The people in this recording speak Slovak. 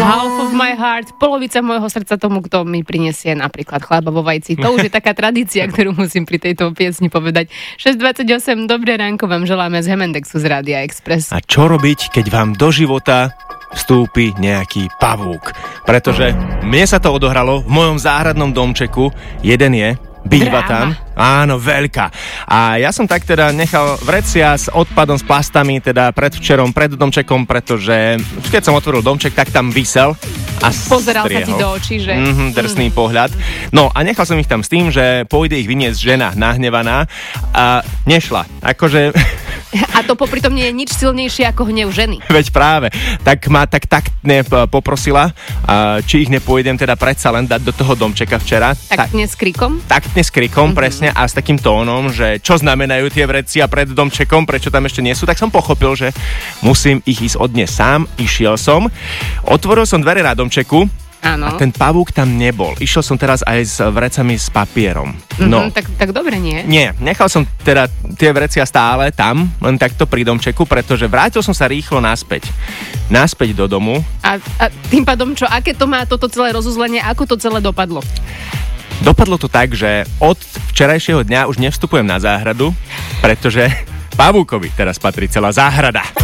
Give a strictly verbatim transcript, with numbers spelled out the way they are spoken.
half of my heart, polovica môjho srdca tomu, kto mi prinesie napríklad chleba vo vajci. To už je taká tradícia, ktorú musím pri tejto piesni povedať. šesť dvadsaťosem, dobré ránko vám želáme z Hemendexu z Rádia Express. A čo robiť, keď vám do života vstúpi nejaký pavúk? Pretože mne sa to odohralo v mojom záhradnom domčeku. Jeden je, býva tam. Áno, veľká. A ja som tak teda nechal vrecia s odpadom, s plastami, teda predvčerom, pred domčekom, pretože keď som otvoril domček, tak tam visel a pozeral striehol. sa ti do očí, že? Mm-hmm, drsný mm. pohľad. No a nechal som ich tam s tým, že pôjde ich vyniesť žena nahnevaná a nešla. Akože... A to popri tom nie je nič silnejšie ako hnev ženy. Veď práve. Tak ma tak taktne poprosila, či ich nepôjdem teda predsa len dať do toho domčeka včera. Taktne s krikom? Taktne s krikom, mm-hmm. presne. A s takým tónom, že čo znamenajú tie vrecia pred domčekom, prečo tam ešte nie sú, tak som pochopil, že musím ich ísť odniesť sám. Išiel som, otvoril som dvere na domčeku. Áno. A ten pavúk tam nebol. Išiel som teraz aj s vrecami s papierom. No. Mm-hmm, tak, tak dobre nie? Nie, nechal som teda tie vrecia stále tam, len takto pri domčeku, pretože vrátil som sa rýchlo naspäť. Naspäť do domu. A, a tým pádom čo, aké to má toto celé rozuzlenie, ako to celé dopadlo? Dopadlo to tak, že od včerajšieho dňa už nevstupujem na záhradu, pretože pavúkovi teraz patrí celá záhrada.